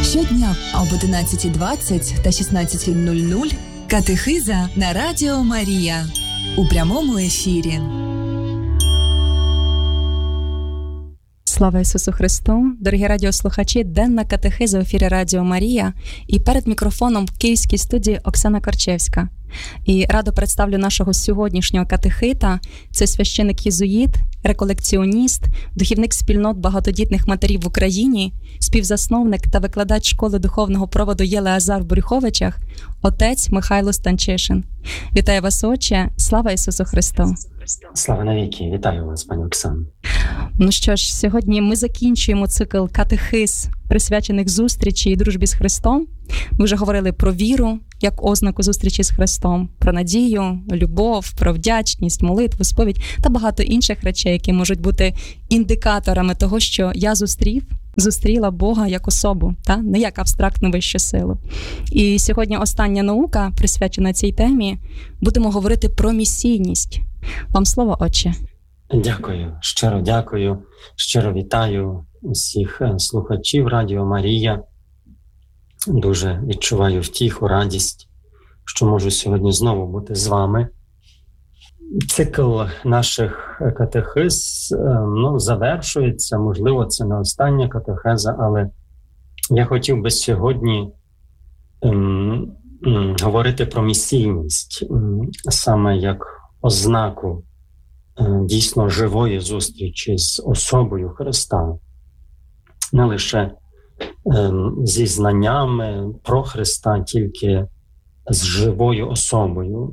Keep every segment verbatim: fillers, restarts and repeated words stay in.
Щодня об одинадцятій двадцять та шістнадцятій нуль нуль катехиза на Радіо Марія у прямому ефірі. Слава Ісусу Христу! Дорогі радіослухачі, денна катехиза в ефірі Радіо Марія. І перед мікрофоном в київській студії Оксана Корчевська. І радо представлю нашого сьогоднішнього катехита. Це священик-єзуїт, реколекціоніст, духівник спільнот багатодітних матерів в Україні, співзасновник та викладач школи духовного проводу Єлеазар в Брюховичах, отець Михайло Станчишин. Вітаю вас, отче! Слава Ісусу Христу! Слава навіки! Вітаю вас, пані Оксано! Ну що ж, сьогодні ми закінчуємо цикл катехиз, присвячених зустрічі і дружбі з Христом. Ми вже говорили про віру як ознаку зустрічі з Христом, про надію, любов, про вдячність, молитву, сповідь та багато інших речей, які можуть бути індикаторами того, що я зустрів, зустріла Бога як особу, та не як абстрактну вищу силу. І сьогодні остання наука, присвячена цій темі, будемо говорити про місійність. Вам слово, отче. Дякую, щиро дякую, щиро вітаю усіх слухачів Радіо Марія. Дуже відчуваю втіху, радість, що можу сьогодні знову бути з вами. Цикл наших катехиз ну, завершується, можливо, це не остання катехеза, але я хотів би сьогодні ем, ем, говорити про місійність, ем, саме як ознаку ем, дійсно живої зустрічі з особою Христа. Не лише ем, зі знаннями про Христа, тільки з живою особою.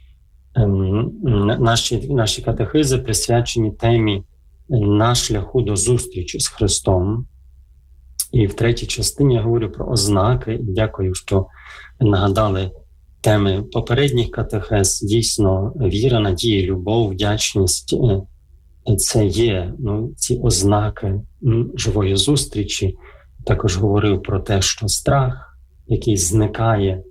Наші, наші катехизи присвячені темі «На шляху до зустрічі з Христом». І в третій частині я говорю про ознаки. І дякую, що нагадали теми попередніх катехез. Дійсно, віра, надія, любов, вдячність – це є ну, ці ознаки живої зустрічі. Також говорив про те, що страх, який зникає,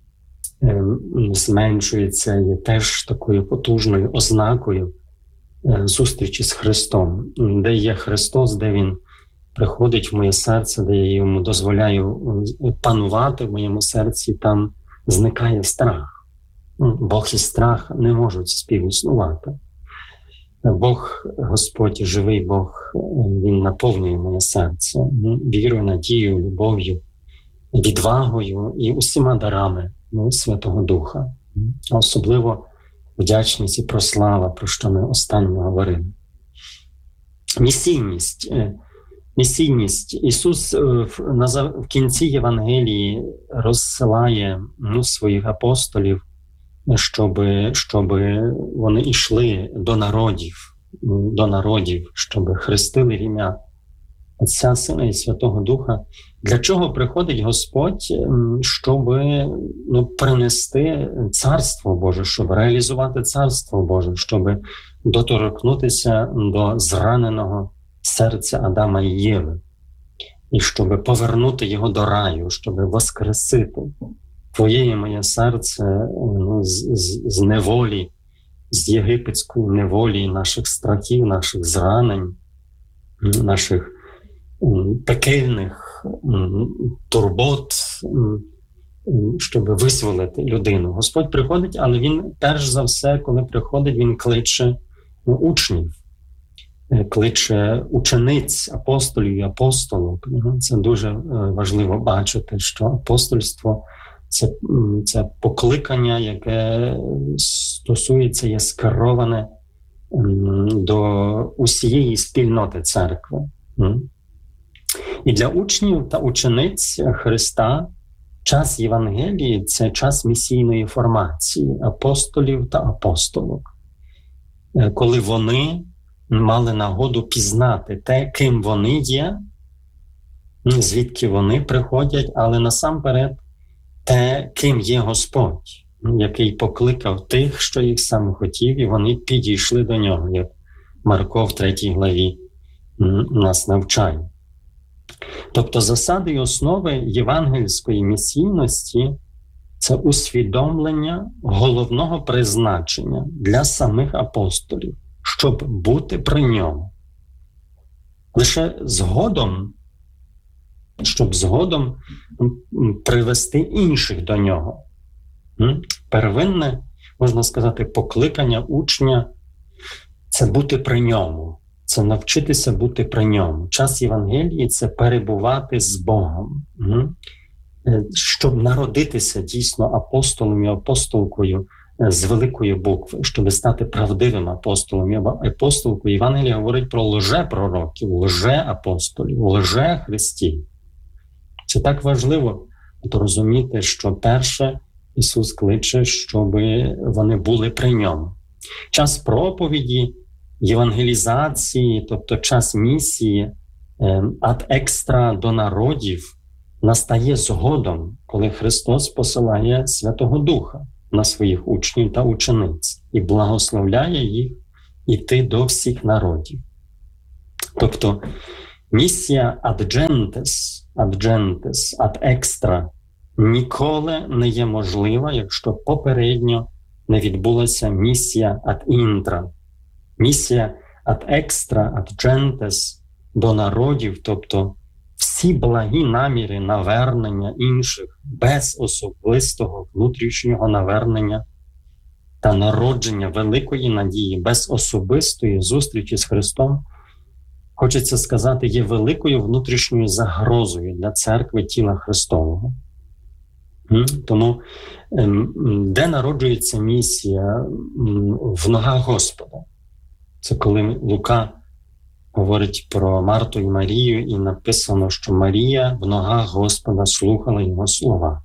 зменшується, є теж такою потужною ознакою зустрічі з Христом. Де є Христос, де Він приходить в моє серце, де я Йому дозволяю панувати в моєму серці, там зникає страх. Бог і страх не можуть співіснувати. Бог, Господь, живий Бог, Він наповнює моє серце вірою, надією, любов'ю, відвагою і усіма дарами Святого Духа, а особливо вдячність і прослава, про що ми останньо говорили. Місійність. Місійність. Ісус в кінці Євангелії розсилає ну, своїх апостолів, щоб, щоб вони йшли до народів, до народів, щоб хрестили в ім'я Отця, Сина і Святого Духа. Для чого приходить Господь? Щоб ну, принести Царство Боже, щоб реалізувати Царство Боже, щоб доторкнутися до зраненого серця Адама і Єви, і щоб повернути його до раю, щоб воскресити твоє і моє серце ну, з, з, з неволі, з єгипетської неволі, наших страхів, наших зранень, наших пекельних турбот, щоб визволити людину. Господь приходить, але Він, перш за все, коли приходить, Він кличе учнів, кличе учениць, апостолів і апостолок. Це дуже важливо бачити, що апостольство – це, це покликання, яке стосується, є скероване до усієї спільноти церкви. І для учнів та учениць Христа час Євангелії – це час місійної формації апостолів та апостолок, коли вони мали нагоду пізнати те, ким вони є, звідки вони приходять, але насамперед те, ким є Господь, який покликав тих, що їх сам хотів, і вони підійшли до нього, як Марко в третій главі нас навчає. Тобто засади і основи євангельської місійності – це усвідомлення головного призначення для самих апостолів, щоб бути при ньому. Лише згодом щоб згодом привести інших до нього. Первинне, можна сказати, покликання учня – це бути при ньому, це навчитися бути при ньому. Час Євангелії – це перебувати з Богом, щоб народитися дійсно апостолом і апостолкою з великої букви, щоб стати правдивим апостолом і апостолкою. Євангелія говорить про лже-пророків, лже-апостолів, лже-христів. Це так важливо розуміти, що перше Ісус кличе, щоб вони були при ньому. Час проповіді, євангелізації, тобто час місії, ад екстра до народів, настає згодом, коли Христос посилає Святого Духа на своїх учнів та учениць і благословляє їх іти до всіх народів. Тобто місія ad gentes, ad gentes, ad extra ніколи не є можлива, якщо попередньо не відбулася місія ad intra. Місія ad extra, ad gentes до народів, тобто всі благі наміри навернення інших без особистого внутрішнього навернення та народження великої надії, без особистої зустрічі з Христом, хочеться сказати, є великою внутрішньою загрозою для церкви тіла Христового. Тому де народжується місія? В ногах Господа. Це коли Лука говорить про Марту і Марію, і написано, що Марія в ногах Господа слухала його слова.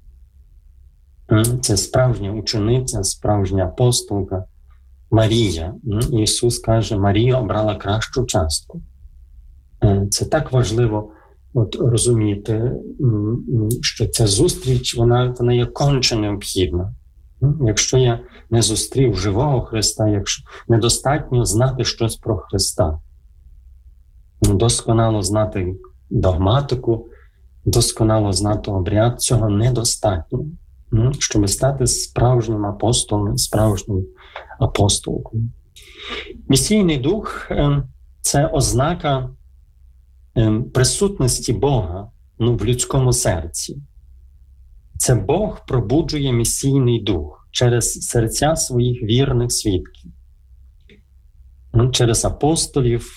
Це справжня учениця, справжня апостолка Марія. Ісус каже, Марія обрала кращу частку. Це так важливо от, розуміти, що ця зустріч, вона, вона є конче необхідна. Якщо я не зустрів живого Христа, якщо недостатньо знати щось про Христа, досконало знати догматику, досконало знати обряд, цього недостатньо, щоб стати справжнім апостолом, справжнім апостолкою. Місійний дух – це ознака присутності Бога, ну, в людському серці. Це Бог пробуджує місійний дух через серця своїх вірних свідків. Через апостолів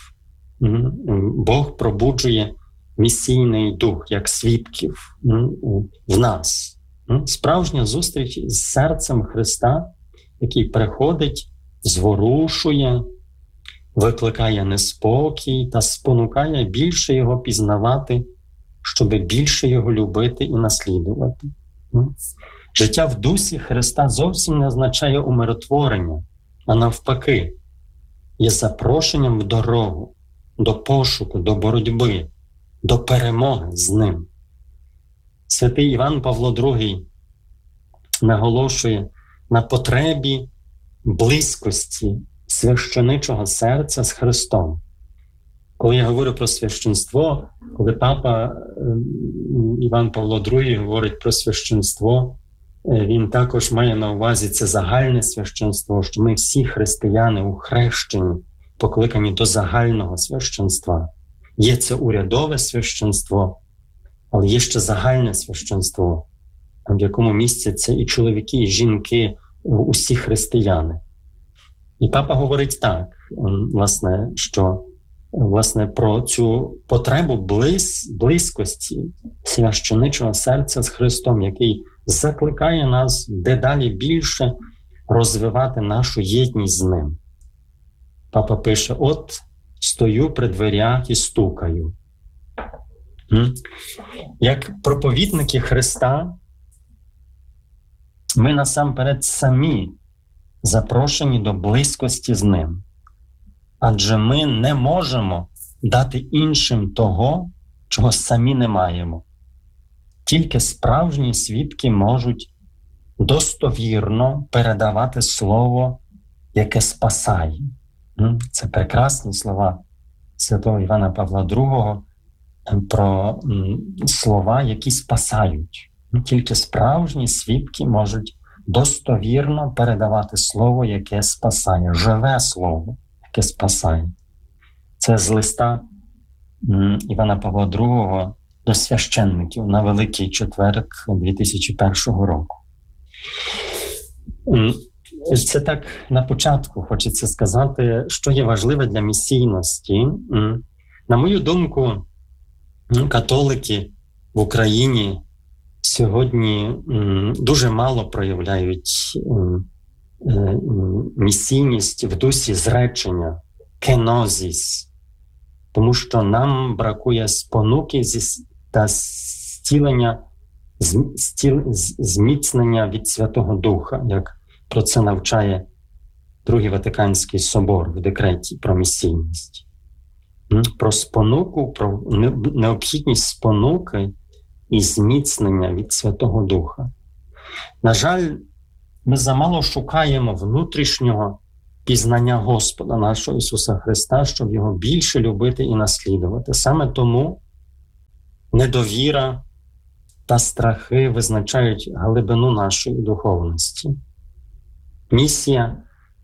Бог пробуджує місійний дух, як свідків в нас. Справжня зустріч з серцем Христа, який приходить, зворушує, викликає неспокій та спонукає більше його пізнавати, щоб більше його любити і наслідувати. Життя в дусі Христа зовсім не означає умиротворення, а навпаки, є запрошенням в дорогу, до пошуку, до боротьби, до перемоги з ним. Святий Іван Павло другий наголошує на потребі близькості священичого серця з Христом. Коли я говорю про священство, коли папа Іван Павло другий говорить про священство, він також має на увазі це загальне священство, що ми всі християни у хрещенні покликані до загального священства. Є це урядове священство, але є ще загальне священство, в якому містяться і чоловіки, і жінки, усі християни. І папа говорить так, власне, що власне, про цю потребу близ, близькості священичого серця з Христом, який закликає нас дедалі більше розвивати нашу єдність з Ним. Папа пише, от стою при дверях і стукаю. Як проповідники Христа, ми насамперед самі запрошені до близькості з Ним. Адже ми не можемо дати іншим того, чого самі не маємо. Тільки справжні свідки можуть достовірно передавати слово, яке спасає. Це прекрасні слова святого Івана Павла другого про слова, які спасають. Тільки справжні свідки можуть достовірно передавати слово, яке спасає, живе слово, яке спасає. Це з листа Івана Павла другого до священників на Великий Четверг дві тисячі першого року. Це так на початку хочеться сказати, що є важливе для місійності. На мою думку, католики в Україні сьогодні дуже мало проявляють місійність в дусі зречення, кенозіс, тому що нам бракує спонуки та зцілення, зміцнення від Святого Духа, як про це навчає Другий Ватиканський собор в декреті про місійність. Про спонуку, про необхідність спонуки і зміцнення від Святого Духа. На жаль, ми замало шукаємо внутрішнього пізнання Господа нашого Ісуса Христа, щоб Його більше любити і наслідувати. Саме тому недовіра та страхи визначають глибину нашої духовності. Місія,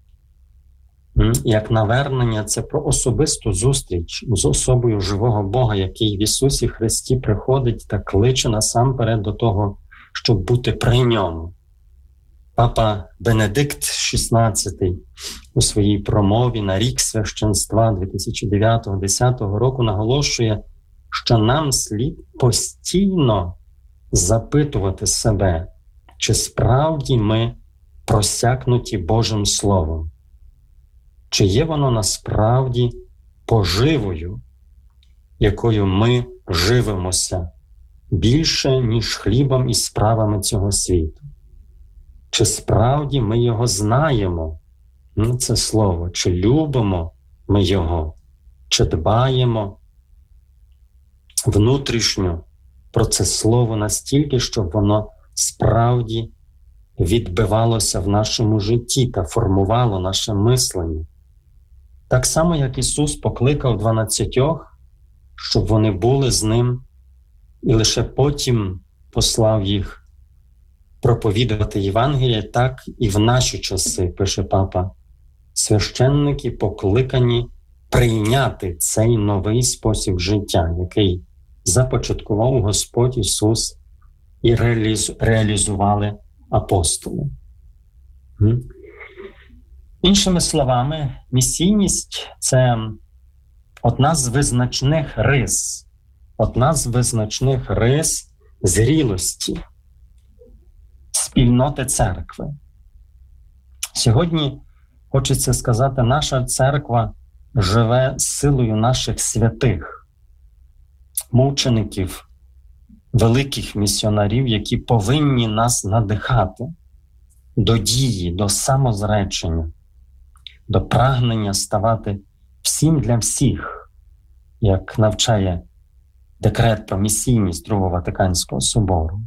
як навернення, це про особисту зустріч з особою живого Бога, який в Ісусі Христі приходить та кличе насамперед до того, щоб бути при Ньому. Папа Бенедикт шістнадцятий у своїй промові на рік священства дві тисячі дев'ятого-десятого року наголошує, що нам слід постійно запитувати себе, чи справді ми просякнуті Божим Словом, чи є воно насправді поживою, якою ми живемося більше, ніж хлібом і справами цього світу. Чи справді ми його знаємо, це слово, чи любимо ми його, чи дбаємо внутрішньо про це слово настільки, щоб воно справді відбивалося в нашому житті та формувало наше мислення. Так само, як Ісус покликав дванадцятьох, щоб вони були з Ним, і лише потім послав їх проповідувати Євангеліє, так і в наші часи, пише Папа, священники покликані прийняти цей новий спосіб життя, який започаткував Господь Ісус і реалізували апостоли. Іншими словами, місійність – це одна з визначних рис, одна з визначних рис зрілості спільноти церкви. Сьогодні, хочеться сказати, наша церква живе силою наших святих, мучеників, великих місіонерів, які повинні нас надихати до дії, до самозречення, до прагнення ставати всім для всіх, як навчає декрет про місійність Другого Ватиканського собору.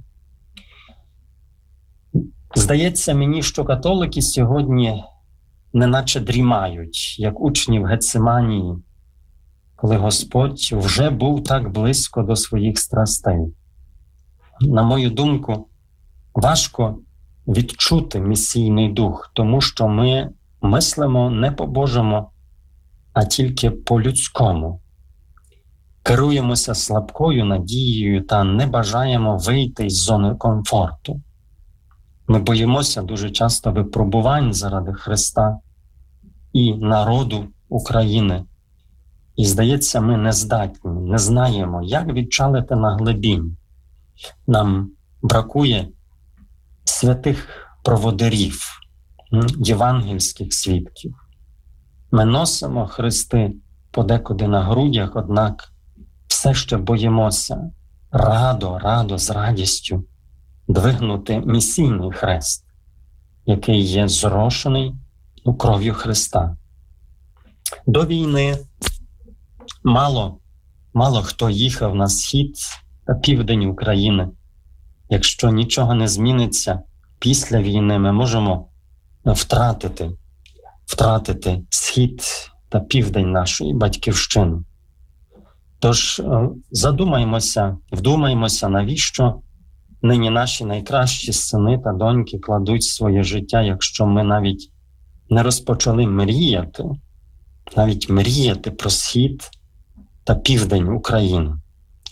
Здається мені, що католики сьогодні неначе дрімають, як учні в Гециманії, коли Господь вже був так близько до своїх страстей. На мою думку, важко відчути місійний дух, тому що ми мислимо не по-божому, а тільки по-людському. Керуємося слабкою надією та не бажаємо вийти з зони комфорту. Ми боїмося дуже часто випробувань заради Христа і народу України. І, здається, ми не здатні, не знаємо, як відчалити на глибінь. Нам бракує святих проводирів, євангельських свідків. Ми носимо хрести подекуди на грудях, однак все ще боїмося радо, радо, з радістю двигнути місійний хрест, який є зрошений у кров'ю Христа. До війни мало, мало хто їхав на схід та південь України. Якщо нічого не зміниться після війни, ми можемо втратити, втратити схід та південь нашої батьківщини. Тож задумаємося, вдумаємося, навіщо нині наші найкращі сини та доньки кладуть своє життя, якщо ми навіть не розпочали мріяти, навіть мріяти про схід та південь України.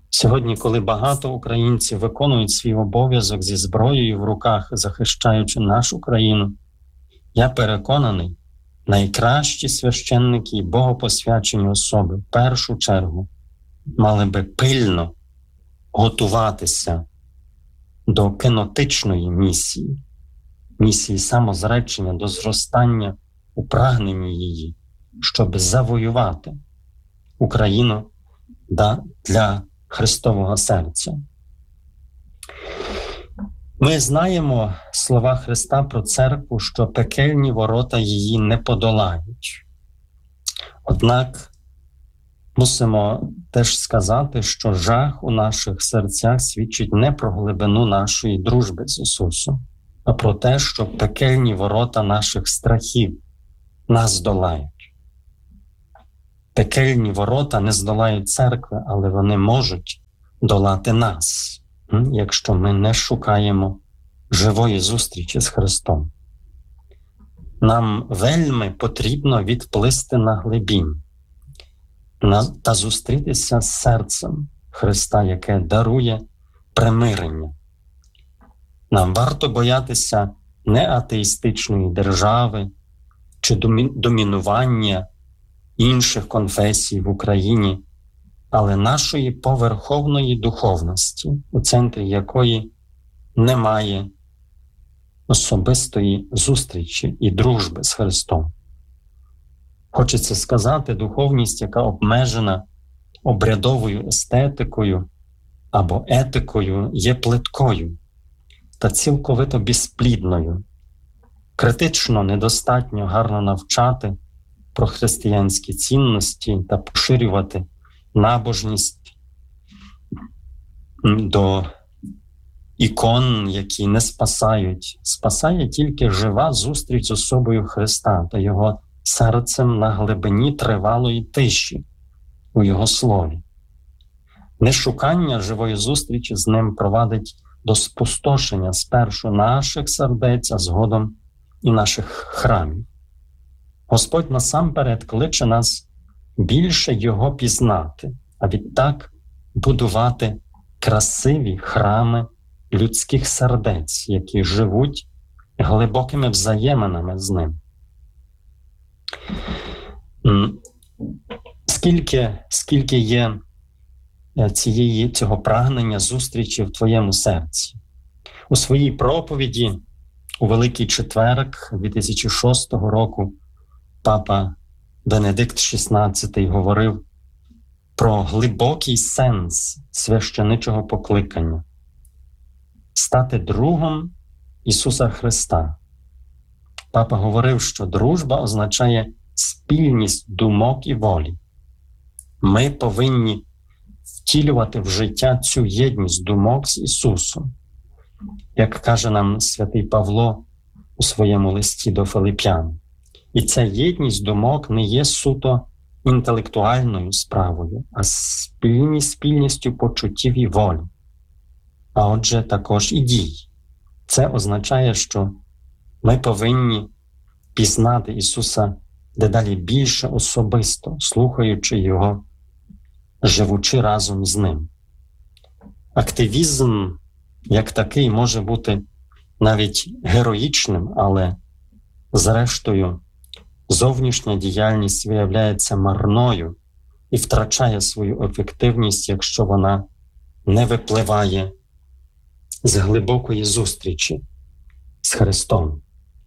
Сьогодні, коли багато українців виконують свій обов'язок зі зброєю в руках, захищаючи нашу країну, я переконаний, найкращі священники і богопосвячені особи в першу чергу мали би пильно готуватися до кенотичної місії, місії самозречення, до зростання у прагненні її, щоб завоювати Україну для Христового серця. Ми знаємо слова Христа про церкву, що пекельні ворота її не подолають. Однак мусимо теж сказати, що жах у наших серцях свідчить не про глибину нашої дружби з Ісусом, а про те, що пекельні ворота наших страхів нас здолають. Пекельні ворота не здолають церкви, але вони можуть долати нас, якщо ми не шукаємо живої зустрічі з Христом. Нам вельми потрібно відплисти на глибінь та зустрітися з серцем Христа, яке дарує примирення. Нам варто боятися не атеїстичної держави чи домінування інших конфесій в Україні, але нашої поверховної духовності, у центрі якої немає особистої зустрічі і дружби з Христом. Хочеться сказати, духовність, яка обмежена обрядовою естетикою або етикою, є плиткою та цілковито безплідною. Критично недостатньо гарно навчати про християнські цінності та поширювати набожність до ікон, які не спасають. Спасає тільки жива зустріч з особою Христа та Його серцем на глибині тривалої тиші у Його слові. Нешукання живої зустрічі з Ним провадить до спустошення спершу наших сердець, а згодом і наших храмів. Господь насамперед кличе нас більше Його пізнати, а відтак будувати красиві храми людських сердець, які живуть глибокими взаєминами з Ним. Скільки, скільки є цієї, цього прагнення зустрічі в твоєму серці? У своїй проповіді у Великий Четверг дві тисячі шостого року папа Бенедикт шістнадцятий говорив про глибокий сенс священичого покликання – стати другом Ісуса Христа. Папа говорив, що дружба означає спільність думок і волі. Ми повинні втілювати в життя цю єдність думок з Ісусом. Як каже нам святий Павло у своєму листі до Филип'ян. І ця єдність думок не є суто інтелектуальною справою, а спільні спільністю почуттів і волі. А отже, також і дій. Це означає, що ми повинні пізнати Ісуса дедалі більше особисто, слухаючи Його, живучи разом з Ним. Активізм як такий може бути навіть героїчним, але зрештою зовнішня діяльність виявляється марною і втрачає свою ефективність, якщо вона не випливає з глибокої зустрічі з Христом.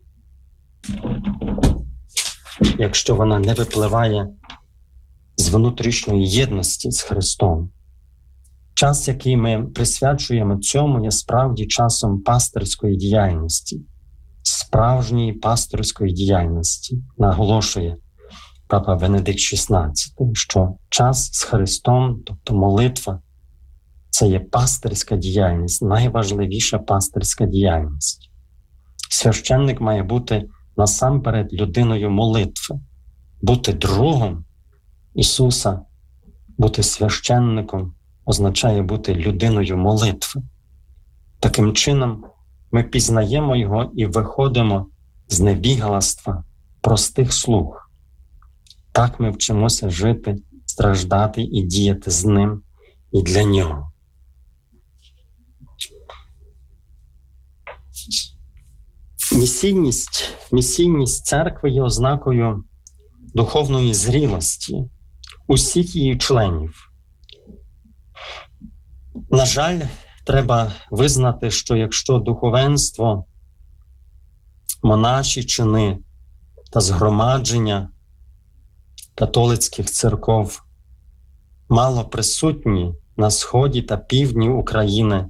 Якщо вона не випливає з внутрішньої єдності з Христом. Час, який ми присвячуємо цьому, є справді часом пастирської діяльності, справжньої пастирської діяльності, наголошує папа Бенедикт шістнадцятий, що час з Христом, тобто молитва, це є пастирська діяльність, найважливіша пастирська діяльність. Священник має бути насамперед людиною молитви, бути другом Ісуса, бути священником означає бути людиною молитви. Таким чином ми пізнаємо Його і виходимо з невігластва простих слуг. Так ми вчимося жити, страждати і діяти з Ним, і для нього. Місійність, місійність церкви є ознакою духовної зрілості усіх її членів. На жаль, треба визнати, що якщо духовенство, монаші чини та згромадження католицьких церков мало присутні на сході та півдні України,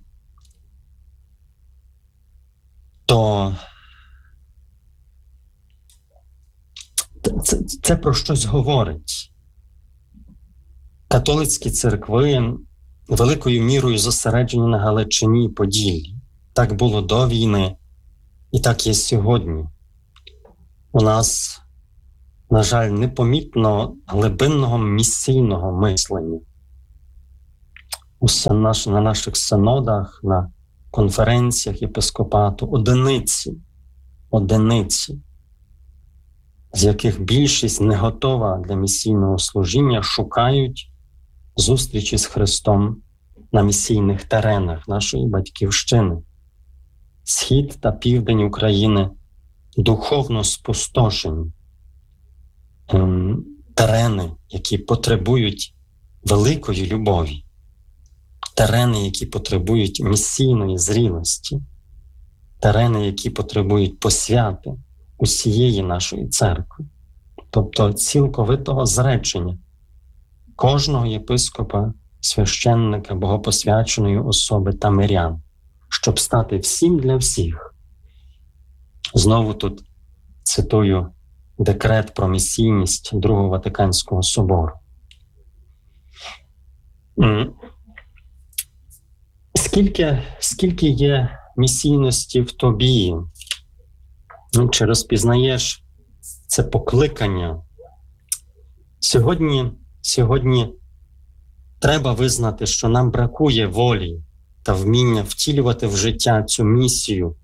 то це, це про щось говорить. Католицькі церкви великою мірою зосереджені на Галичині і Поділлі. Так було до війни і так є сьогодні. У нас, на жаль, непомітно глибинного місійного мислення. Усе наш, на наших синодах, на конференціях єпископату одиниці, одиниці, з яких більшість не готова для місійного служіння, шукають зустрічі з Христом на місійних теренах нашої батьківщини. Схід та південь України духовно спустошені. Ем, терени, які потребують великої любові. Терени, які потребують місійної зрілості. Терени, які потребують посвяти усієї нашої церкви. Тобто цілковитого зречення кожного єпископа, священника, богопосвяченої особи та мирян, щоб стати всім для всіх. Знову тут цитую декрет про місійність Другого Ватиканського собору. Скільки, скільки є місійності в тобі? Чи розпізнаєш це покликання? Сьогодні, сьогодні треба визнати, що нам бракує волі та вміння втілювати в життя цю місію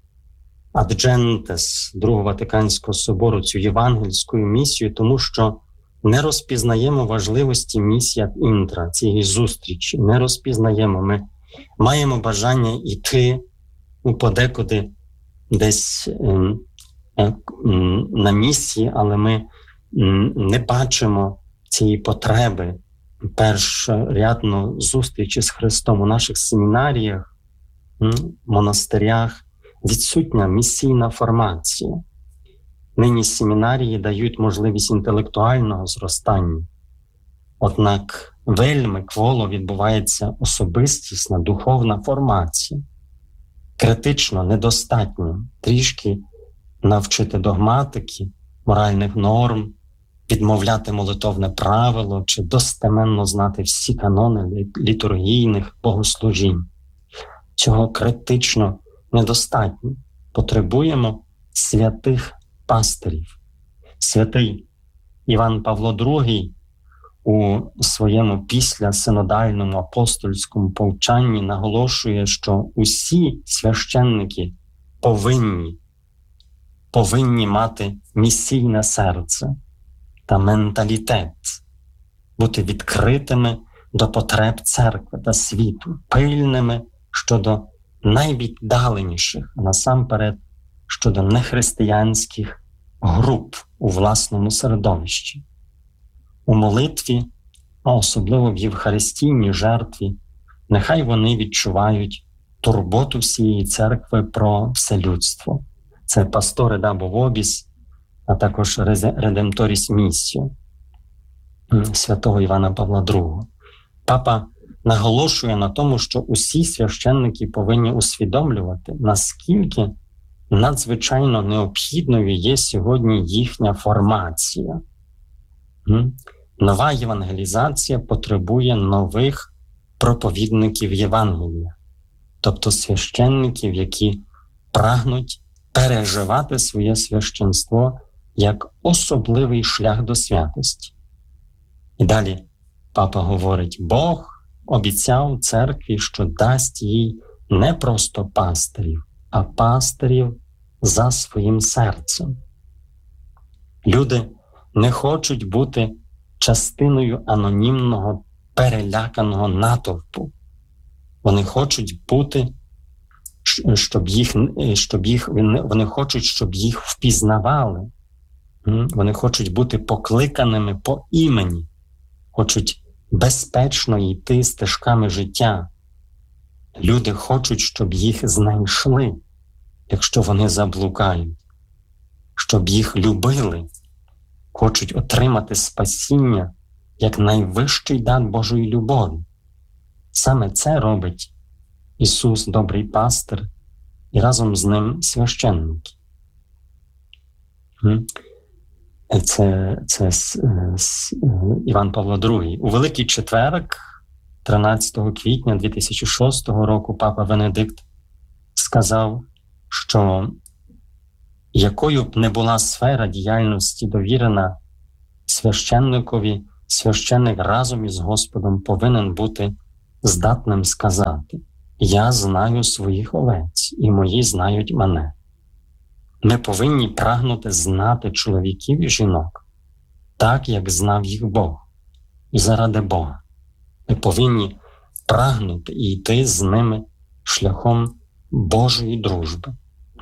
Аджентес Другого Ватиканського собору, цю євангельську місію, тому що не розпізнаємо важливості місії ад інтра, цієї зустрічі, не розпізнаємо. Ми маємо бажання йти ну, подекуди десь е, е, на місії, але ми е, не бачимо цієї потреби першорядно зустрічі з Христом. У наших семінаріях, е, монастирях відсутня місійна формація. Нині семінарії дають можливість інтелектуального зростання. Однак вельми кволо відбувається особистісна, духовна формація. Критично недостатньо трішки навчити догматики, моральних норм, відмовляти молитовне правило чи достеменно знати всі канони літургійних богослужінь. Цього критично недостатньо. Потребуємо святих пастирів. Святий Іван Павло другий у своєму післясинодальному апостольському повчанні наголошує, що усі священники повинні, повинні мати місійне серце та менталітет, бути відкритими до потреб церкви та світу, пильними щодо найвіддаленіших, а насамперед щодо нехристиянських груп у власному середовищі. У молитві, а особливо в євхаристійній жертві, нехай вони відчувають турботу всієї церкви про все людство. Це пасторе дабо вобіс, а також редемторіс місіо святого Івана Павла другого. Папа наголошує на тому, що усі священники повинні усвідомлювати, наскільки надзвичайно необхідною є сьогодні їхня формація. Нова євангелізація потребує нових проповідників Євангелія, тобто священників, які прагнуть переживати своє священство як особливий шлях до святості. І далі папа говорить, Бог обіцяв церкві, що дасть їй не просто пастирів, а пастирів за своїм серцем. Люди не хочуть бути частиною анонімного переляканого натовпу. Вони хочуть бути, щоб їх, щоб їх, вони хочуть, щоб їх впізнавали. Вони хочуть бути покликаними по імені, хочуть безпечно йти стежками життя. Люди хочуть, щоб їх знайшли, якщо вони заблукають, щоб їх любили, хочуть отримати спасіння як найвищий дар Божої любові. Саме це робить Ісус, добрий пастир, і разом з ним священники. Це, це Іван Павло другий. У Великий Четверг, тринадцятого квітня дві тисячі шостого року, папа Венедикт сказав, що якою б не була сфера діяльності довірена священникові, священник разом із Господом повинен бути здатним сказати: «Я знаю своїх овець, і мої знають мене». Ми повинні прагнути знати чоловіків і жінок так, як знав їх Бог, і заради Бога. Ми повинні прагнути і йти з ними шляхом Божої дружби.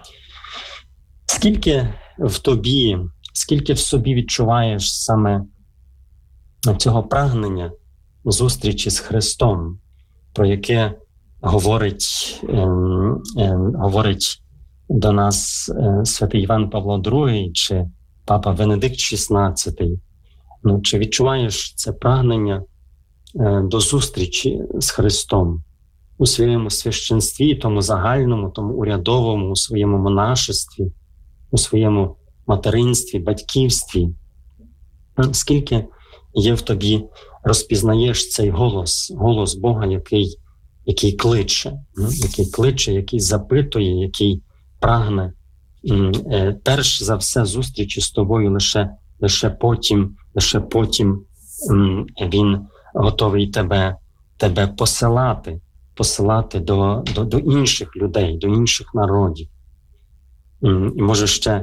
Скільки в тобі, скільки в собі відчуваєш саме цього прагнення зустрічі з Христом, про яке говорить, е, е, говорить до нас е, святий Іван Павло другий чи папа Венедикт шістнадцятий. Ну, чи відчуваєш це прагнення е, до зустрічі з Христом у своєму священстві, тому загальному, тому урядовому, у своєму монашестві, у своєму материнстві, батьківстві? Скільки є в тобі, розпізнаєш цей голос, голос Бога, який, який кличе, який кличе, який запитує, який прагне перш за все зустрічі з тобою, лише, лише потім, лише потім він готовий тебе, тебе посилати, посилати до, до, до інших людей, до інших народів. І може ще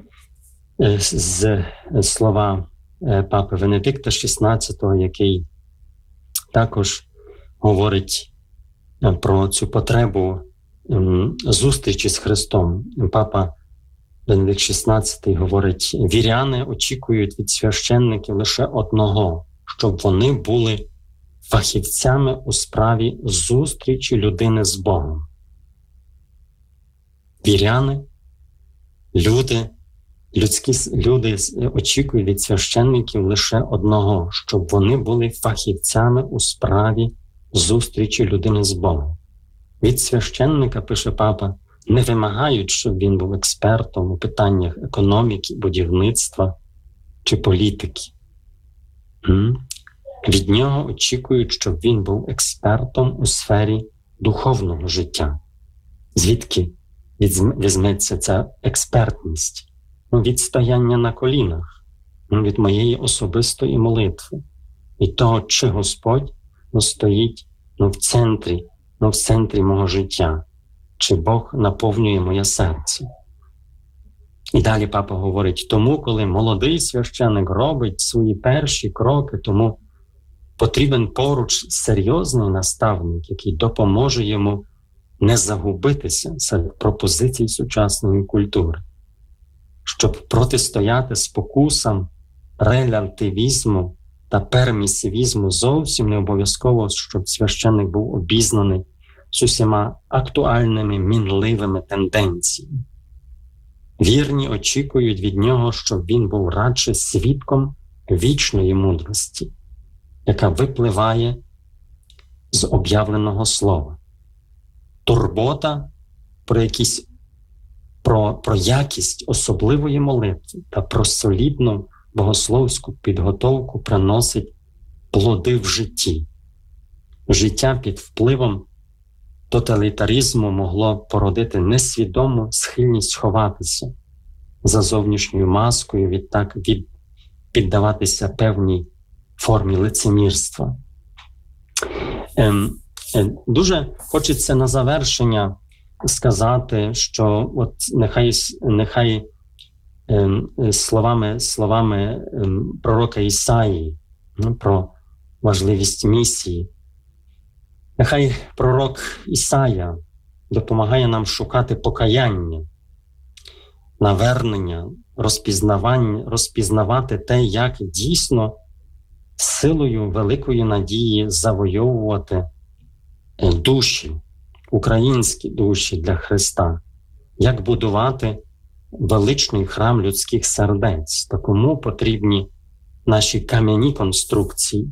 з слова папи Венедикта шістнадцятого, який також говорить про цю потребу зустрічі з Христом. Папа Венедикт шістнадцятий говорить: віряни очікують від священників лише одного, щоб вони були фахівцями у справі зустрічі людини з Богом. Віряни, люди, людські люди очікують від священників лише одного, щоб вони були фахівцями у справі зустрічі людини з Богом. Від священника, пише папа, не вимагають, щоб він був експертом у питаннях економіки, будівництва чи політики. Від нього очікують, щоб він був експертом у сфері духовного життя. Звідки візьметься ця експертність? Ну, від стояння на колінах, ну, від моєї особистої молитви, від того, чи Господь ну, стоїть ну, в центрі, ну, в центрі мого життя, чи Бог наповнює моє серце. І далі папа говорить: тому, коли молодий священик робить свої перші кроки, тому потрібен поруч серйозний наставник, який допоможе йому не загубитися серед пропозицій сучасної культури, щоб протистояти спокусам релятивізму та пермісивізму. Зовсім не обов'язково, щоб священник був обізнаний з усіма актуальними мінливими тенденціями. Вірні очікують від нього, щоб він був радше свідком вічної мудрості, яка випливає з об'явленого слова. Турбота про якісь, про, про якість особливої молитви та про солідну богословську підготовку приносить плоди в житті. Життя під впливом тоталітаризму могло породити несвідому схильність ховатися за зовнішньою маскою, відтак від, піддаватися певній формі лицемірства. Ем, е, дуже хочеться на завершення сказати, що от нехай, нехай ем, словами, словами ем, пророка Ісаї, ну, про важливість місії. Нехай пророк Ісая допомагає нам шукати покаяння, навернення, розпізнавання, розпізнавати те, як дійсно силою великої надії завойовувати душі, українські душі для Христа, як будувати величний храм людських сердець. Та кому потрібні наші кам'яні конструкції,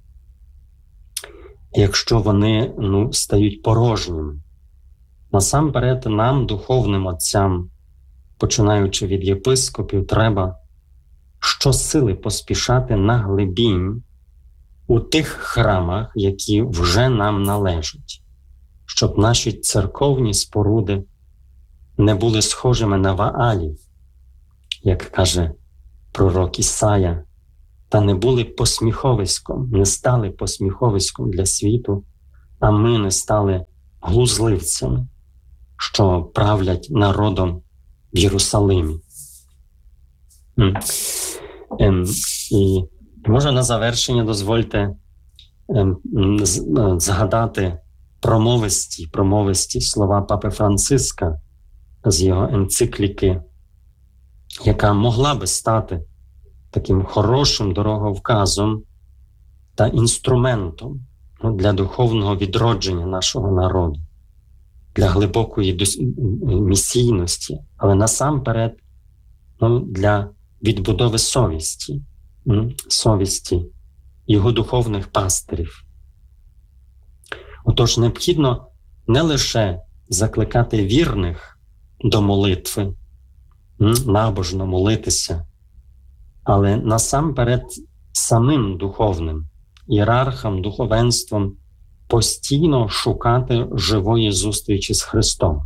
якщо вони ну, стають порожніми. Насамперед нам, духовним отцям, починаючи від єпископів, треба щосили поспішати на глибінь у тих храмах, які вже нам належать, щоб наші церковні споруди не були схожими на Ваалів, як каже пророк Ісая, та не були посміховиськом, не стали посміховиськом для світу, а ми не стали глузливцями, що правлять народом в Єрусалимі. І може на завершення дозвольте згадати промовисті, промовисті слова Папи Франциска з його енцикліки, яка могла би стати таким хорошим дороговказом та інструментом ну, для духовного відродження нашого народу, для глибокої місійності, але насамперед ну, для відбудови совісті, совісті його духовних пастирів. Отож, необхідно не лише закликати вірних до молитви, набожно молитися, але насамперед самим духовним, ієрархам, духовенством постійно шукати живої зустрічі з Христом.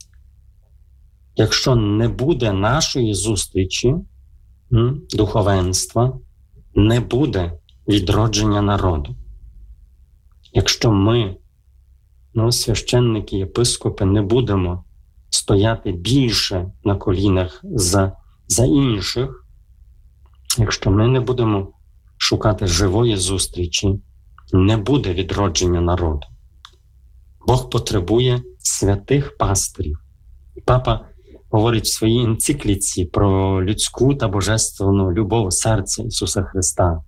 Якщо не буде нашої зустрічі, духовенства, не буде відродження народу. Якщо ми, ну, священники, єпископи, не будемо стояти більше на колінах за, за інших, якщо ми не будемо шукати живої зустрічі, не буде відродження народу. Бог потребує святих пастирів. Папа говорить в своїй енцикліці про людську та божественну любов серця Ісуса Христа.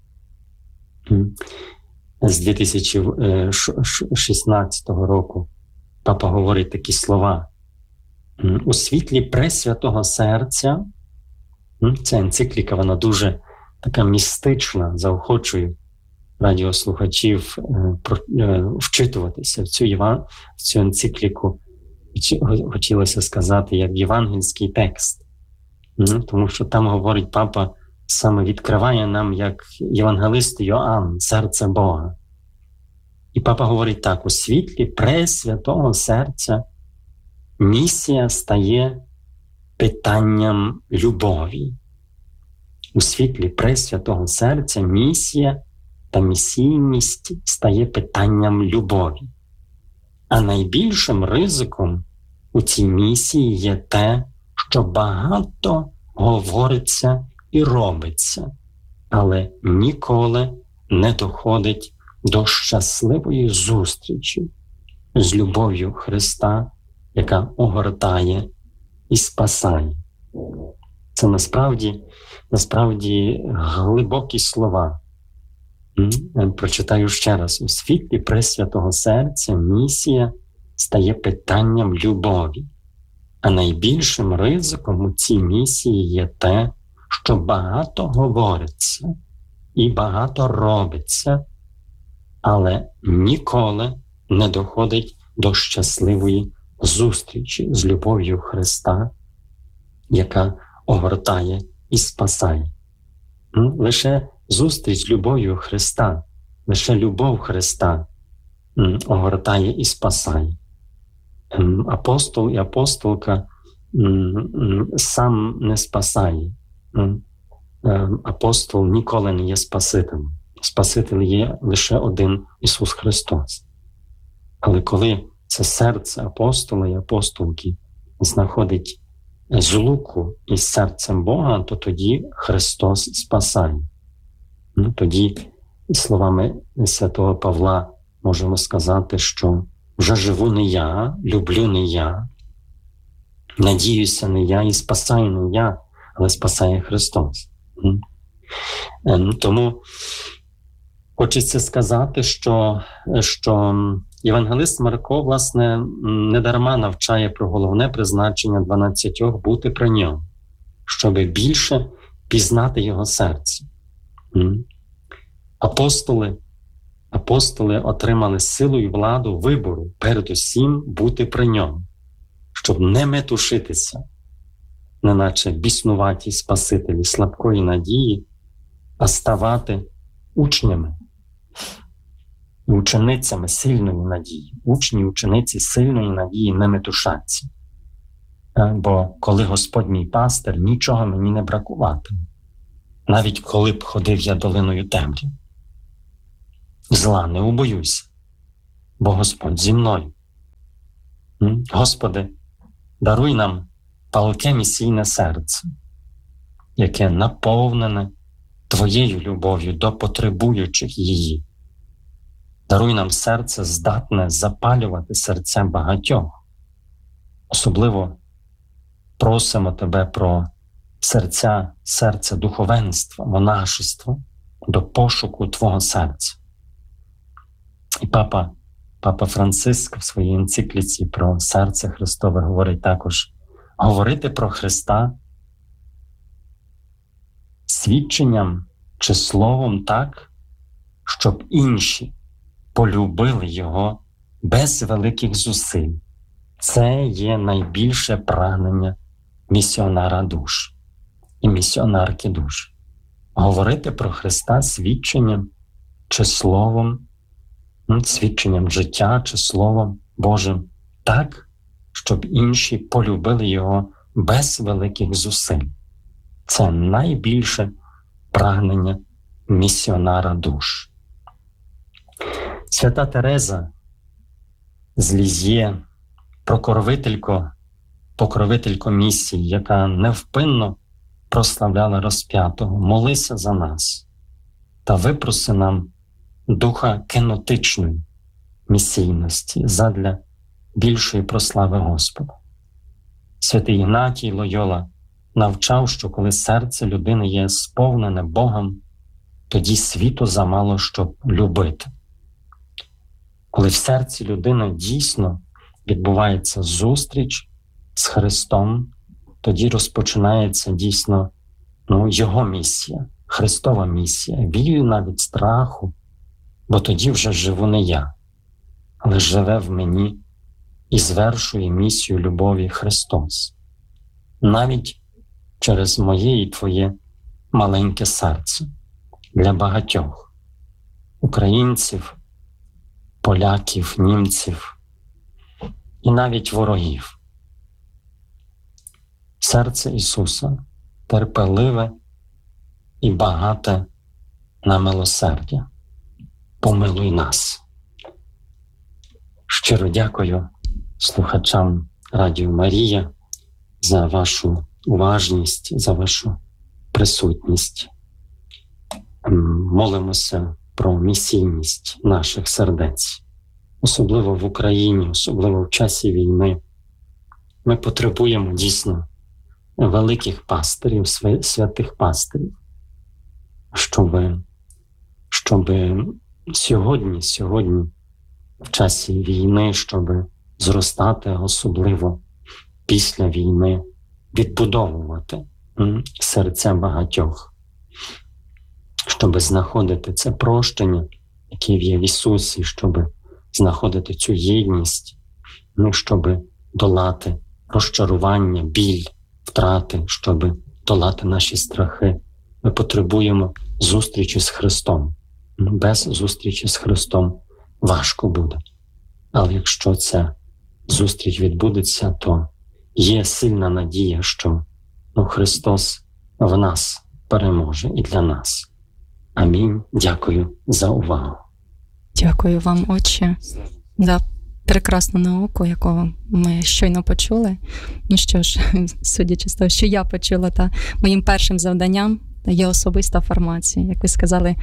З дві тисячі шістнадцятого року Папа говорить такі слова. У світлі пресвятого серця, ця енцикліка, вона дуже така містична, заохочую радіослухачів вчитуватися в цю, в цю енцикліку. Хотілося сказати, як євангельський текст. Тому що там, говорить Папа, саме відкриває нам, як євангелист Йоанн, серце Бога. І Папа говорить так, у світлі пресвятого серця місія стає питанням любові. У світлі пресвятого серця місія та місійність стає питанням любові. А найбільшим ризиком у цій місії є те, що багато говориться і робиться, але ніколи не доходить до щасливої зустрічі з любов'ю Христа, яка огортає і спасає. Це насправді, насправді глибокі слова. Прочитаю ще раз. У світлі пресвятого серця місія стає питанням любові. А найбільшим ризиком у цій місії є те, що багато говориться і багато робиться, але ніколи не доходить до щасливої зустрічі з любов'ю Христа, яка огортає і спасає. Лише зустріч з любов'ю Христа, лише любов Христа огортає і спасає. Апостол і апостолка сам не спасає. Апостол ніколи не є Спасителем. Спаситель є лише один Ісус Христос. Але коли це серце апостола і апостолки знаходить злуку із серцем Бога, то тоді Христос спасає. Тоді словами святого Павла можемо сказати, що вже живу не я, люблю не я, надіюся не я і спасаю не я, але спасає Христос. Тому хочеться сказати, що, що євангелист Марко, власне, недарма навчає про головне призначення дванадцятьох бути при ньому, щоб більше пізнати його серце. Апостоли, апостоли отримали силу і владу вибору, передусім бути при ньому, щоб не метушитися, неначе біснуваті спасителі слабкої надії, а ставати учнями і ученицями сильної надії. Учні і учениці сильної надії не метушаться. Бо коли Господь мій пастир, нічого мені не бракуватиме. Навіть коли б ходив я долиною темряви. Зла не убоюся, бо Господь зі мною. Господи, даруй нам палке місійне серце, яке наповнене Твоєю любов'ю до потребуючих її. Даруй нам серце, здатне запалювати серця багатьох. Особливо просимо Тебе про серця, серце духовенства, монашества, до пошуку Твого серця. І папа, папа Франциск в своїй енцикліці про серце Христове говорить також: говорити про Христа свідченням чи словом так, щоб інші полюбили Його без великих зусиль. Це є найбільше прагнення місіонара душ і місіонарки душ. Говорити про Христа свідченням чи словом, свідченням життя чи Словом Божим так, щоб інші полюбили Його без великих зусиль. Це найбільше прагнення місіонара душ. Свята Тереза з Лізьє, покровителько, покровителько місії, яка невпинно прославляла розп'ятого, молися за нас та випроси нам духа кенотичної місійності задля більшої прослави Господа. Святий Ігнатій Лойола навчав, що коли серце людини є сповнене Богом, тоді світу замало, щоб любити. Коли в серці людини дійсно відбувається зустріч з Христом, тоді розпочинається дійсно ну, Його місія, Христова місія, вільна від страху, бо тоді вже живу не я, але живе в мені і звершує місію любові Христос. Навіть через моє і твоє маленьке серце для багатьох українців, поляків, німців і навіть ворогів. Серце Ісуса терпеливе і багате на милосердя. Помилуй нас. Щиро дякую слухачам Радіо Марія за вашу уважність, за вашу присутність. Молимося про місійність наших сердець, особливо в Україні, особливо в часі війни. Ми потребуємо дійсно великих пастирів, святих пастирів, щоб, щоб сьогодні, сьогодні, в часі війни, щоб зростати, особливо після війни, відбудовувати серця багатьох, щоб знаходити це прощення, яке є в Ісусі, щоб знаходити цю єдність, ну, щоб долати розчарування, біль, втрати, щоб долати наші страхи. Ми потребуємо зустрічі з Христом. Без зустрічі з Христом важко буде. Але якщо ця зустріч відбудеться, то є сильна надія, що ну, Христос в нас переможе і для нас. Амінь. Дякую за увагу. Дякую вам, Отче, за прекрасну науку, яку ми щойно почули. Ну що ж, судячи з того, що я почула, та моїм першим завданням є особиста формація. Як ви сказали,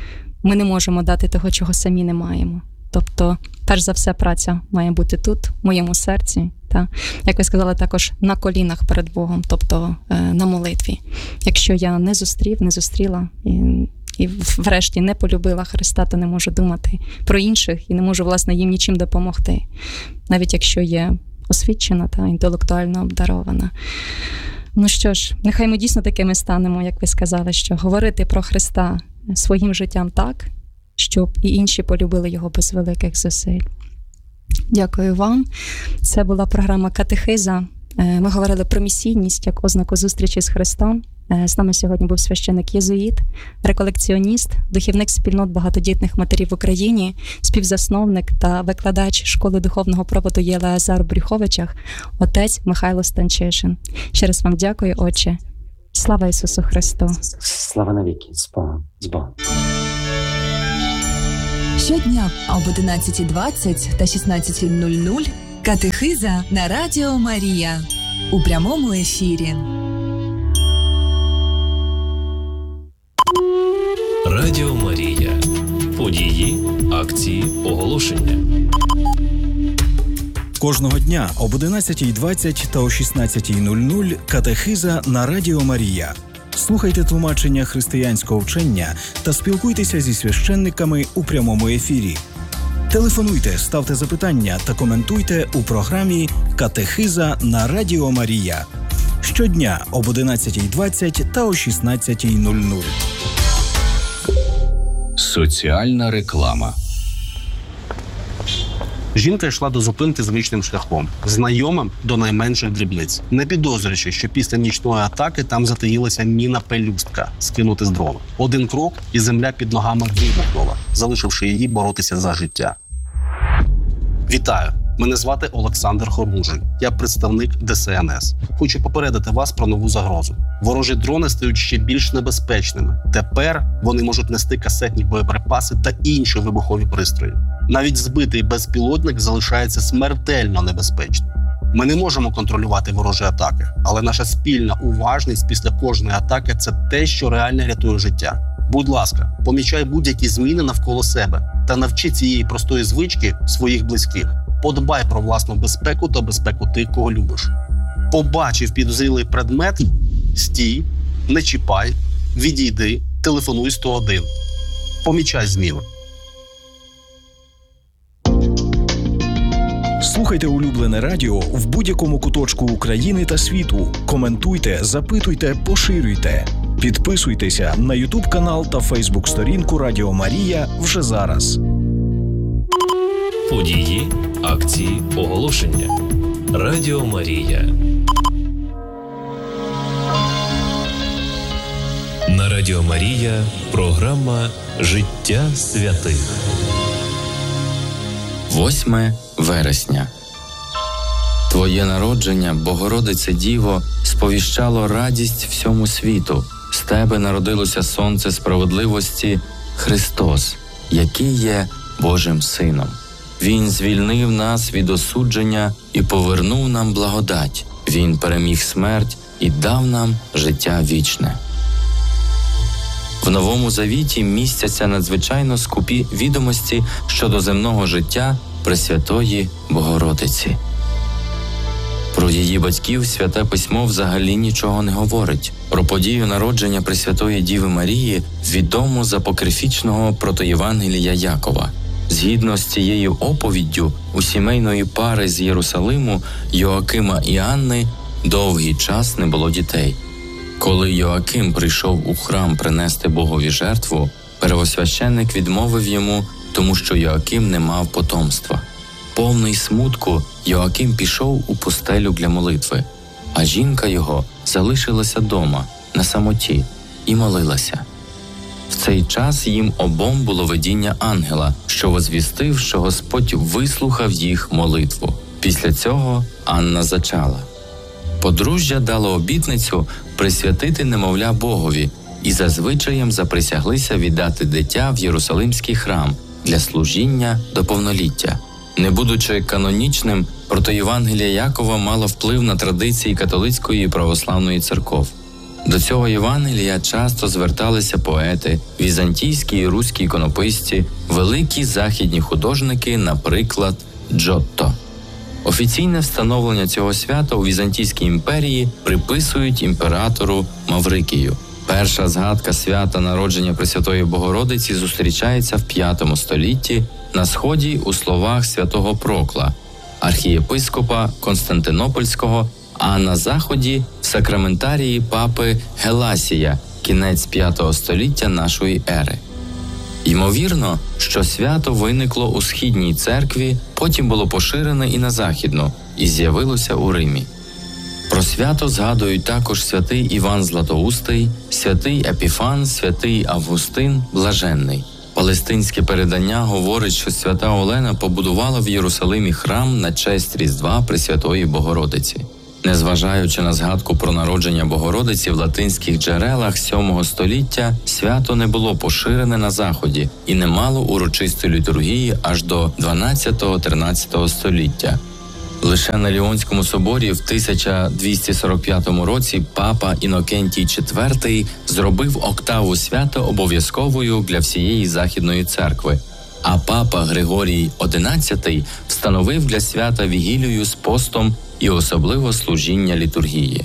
ми не можемо дати того, чого самі не маємо. Тобто, перш за все, праця має бути тут, в моєму серці, та, як ви сказали, також на колінах перед Богом, тобто на молитві. Якщо я не зустрів, не зустріла і, і врешті не полюбила Христа, то не можу думати про інших і не можу, власне, їм нічим допомогти. Навіть якщо є освічена та інтелектуально обдарована. Ну що ж, нехай ми дійсно такими станемо, як ви сказали, що говорити про Христа своїм життям так, щоб і інші полюбили його без великих зусиль. Дякую вам. Це була програма «Катехиза». Ми говорили про місійність як ознаку зустрічі з Христом. З нами сьогодні був священик-єзуїт, реколекціоніст, духівник спільнот багатодітних матерів в Україні, співзасновник та викладач школи духовного проводу Єлеазар в Брюховичах, отець Михайло Станчишин. Ще раз вам дякую, отче. Слава Ісусу Христу! Слава навіки! З Богом! З Богом! Щодня об одинадцята двадцять та шістнадцята нуль нуль «Катехиза» на Радіо Марія. У прямому ефірі. Радіо Марія. Події, акції, оголошення. Кожного дня об одинадцята двадцять та о шістнадцята нуль нуль «Катехиза» на Радіо Марія. Слухайте тлумачення християнського вчення та спілкуйтеся зі священниками у прямому ефірі. Телефонуйте, ставте запитання та коментуйте у програмі «Катехиза» на Радіо Марія. Щодня об одинадцята двадцять та о шістнадцята нуль нуль. Соціальна реклама. Жінка йшла до зупинки звичним шляхом, знайомим до найменших дрібниць, не підозрюючи, що після нічної атаки там затаїлася міна-пелюстка, скинути з дрона. Один крок, і земля під ногами вибухнула, залишивши її боротися за життя. Вітаю! Мене звати Олександр Хормужий. Я представник Де Ес Ен Ес. Хочу попередити вас про нову загрозу. Ворожі дрони стають ще більш небезпечними. Тепер вони можуть нести касетні боєприпаси та інші вибухові пристрої. Навіть збитий безпілотник залишається смертельно небезпечним. Ми не можемо контролювати ворожі атаки, але наша спільна уважність після кожної атаки – це те, що реально рятує життя. Будь ласка, помічай будь-які зміни навколо себе та навчи цієї простої звички своїх близьких. Подбай про власну безпеку та безпеку тих, кого любиш. Побачив підозрілий предмет – стій, не чіпай, відійди, телефонуй сто один. Помічай зміни. Слухайте улюблене радіо в будь-якому куточку України та світу. Коментуйте, запитуйте, поширюйте. Підписуйтеся на ютуб-канал та фейсбук-сторінку Радіо Марія вже зараз. Події, акції, оголошення. Радіо Марія. На Радіо Марія програма «Життя святих». восьме вересня. Твоє народження, Богородице Діво, сповіщало радість всьому світу. З тебе народилося сонце справедливості Христос, який є Божим Сином. Він звільнив нас від осудження і повернув нам благодать. Він переміг смерть і дав нам життя вічне. В Новому Завіті містяться надзвичайно скупі відомості щодо земного життя Пресвятої Богородиці. Про її батьків Святе Письмо взагалі нічого не говорить. Про подію народження Пресвятої Діви Марії відомо з апокрифічного протоєвангелія Якова. Згідно з цією оповіддю, у сімейної пари з Єрусалиму Йоакима і Анни довгий час не було дітей. Коли Йоаким прийшов у храм принести Богові жертву, первосвященник відмовив йому, тому що Йоаким не мав потомства. Повний смутку, Йоаким пішов у пустелю для молитви, а жінка його залишилася дома, на самоті, і молилася. В цей час їм обом було видіння ангела, що возвістив, що Господь вислухав їх молитву. Після цього Анна зачала. Подружжя дало обітницю присвятити немовля Богові і за звичаєм заприсяглися віддати дитя в Єрусалимський храм для служіння до повноліття. Не будучи канонічним, протоєвангелія Якова мало вплив на традиції католицької і православної церков. До цього Євангелія часто зверталися поети, візантійські і руські іконописці, великі західні художники, наприклад, Джотто. Офіційне встановлення цього свята у Візантійській імперії приписують імператору Маврикію. Перша згадка свята народження Пресвятої Богородиці зустрічається в п'ятому столітті на сході у словах святого Прокла, архієпископа Константинопольського, а на заході в сакраментарії папи Геласія, кінець п'ятого століття нашої ери. Ймовірно, що свято виникло у східній церкві, потім було поширене і на західну, і з'явилося у Римі. Про свято згадують також святий Іван Златоустий, святий Епіфан, святий Августин Блаженний. Палестинське передання говорить, що свята Олена побудувала в Єрусалимі храм на честь Різдва Пресвятої Богородиці. Незважаючи на згадку про народження Богородиці в латинських джерелах сьомого століття, свято не було поширене на Заході і не мало урочистої літургії аж до дванадцятого-тринадцятого століття. Лише на Ліонському соборі в тисяча двісті сорок п'ятому році папа Інокентій четвертий зробив октаву свята обов'язковою для всієї Західної церкви, а папа Григорій одинадцятий встановив для свята вігілію з постом і особливо служіння літургії.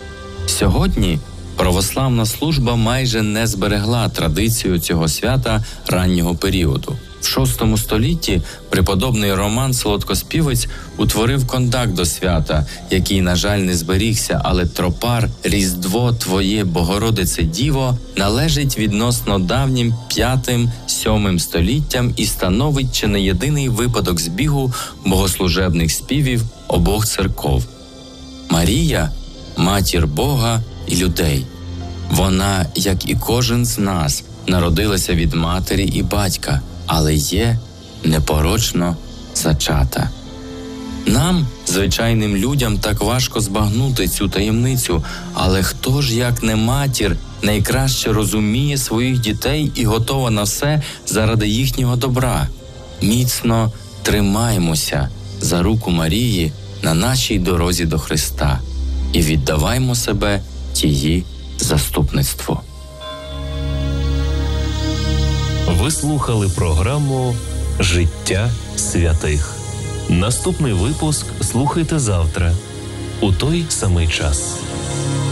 Сьогодні православна служба майже не зберегла традицію цього свята раннього періоду. В шостому столітті преподобний Роман Солодкоспівець утворив кондак до свята, який, на жаль, не зберігся, але тропар «Різдво Твоє, Богородице Діво» належить відносно давнім п'ятим-сьомим століттям і становить чи не єдиний випадок збігу богослужебних співів обох церков. Марія – матір Бога і людей. Вона, як і кожен з нас, народилася від матері і батька, але є непорочно зачата. Нам, звичайним людям, так важко збагнути цю таємницю, але хто ж, як не матір, найкраще розуміє своїх дітей і готова на все заради їхнього добра? Міцно тримаймося за руку Марії на нашій дорозі до Христа і віддаваймо себе тїї заступництву. Ви слухали програму «Життя святих». Наступний випуск слухайте завтра, у той самий час.